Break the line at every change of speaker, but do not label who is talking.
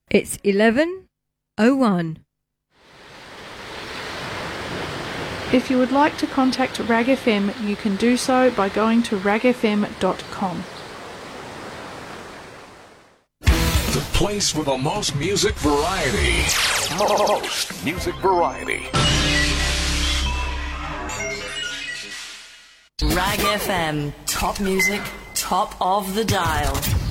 It's 11:01.
If you would like to contact RAG FM, you can do so by going to ragfm.com.
The place for the most music variety. Most music variety.
RAG FM. Top music, top of the dial.